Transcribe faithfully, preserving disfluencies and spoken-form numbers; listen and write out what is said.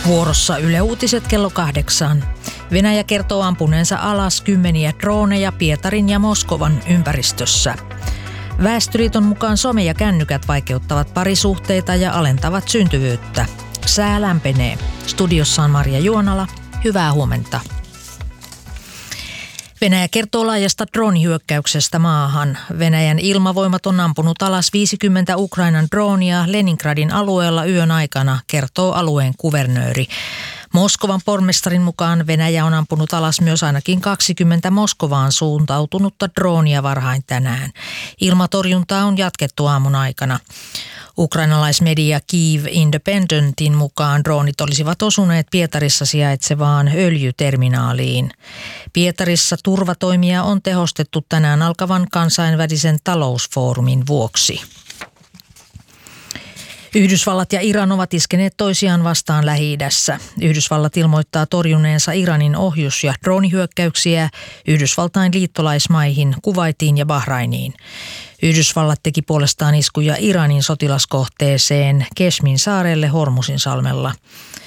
Vuorossa Yle Uutiset kello kahdeksan. Venäjä kertoo ampuneensa alas kymmeniä drooneja Pietarin ja Moskovan ympäristössä. Väestöliiton mukaan some ja kännykät vaikeuttavat parisuhteita ja alentavat syntyvyyttä. Sää lämpenee. Studiossa on Marja Juonala. Hyvää huomenta. Venäjä kertoo laajasta droonihyökkäyksestä maahan. Venäjän ilmavoimat on ampunut alas viisikymmentä Ukrainan droonia Leningradin alueella yön aikana, kertoo alueen kuvernööri. Moskovan pormestarin mukaan Venäjä on ampunut alas myös ainakin kaksikymmentä Moskovaan suuntautunutta droonia varhain tänään. Ilmatorjuntaa on jatkettu aamun aikana. Ukrainalaismedia Kyiv Independentin mukaan droonit olisivat osuneet Pietarissa sijaitsevaan öljyterminaaliin. Pietarissa turvatoimia on tehostettu tänään alkavan kansainvälisen talousfoorumin vuoksi. Yhdysvallat ja Iran ovat iskeneet toisiaan vastaan Lähi-idässä. Yhdysvallat ilmoittaa torjuneensa Iranin ohjus- ja droonihyökkäyksiä Yhdysvaltain liittolaismaihin, Kuwaitiin ja Bahrainiin. Yhdysvallat teki puolestaan iskuja Iranin sotilaskohteeseen Keshmin saarelle Hormusin salmella.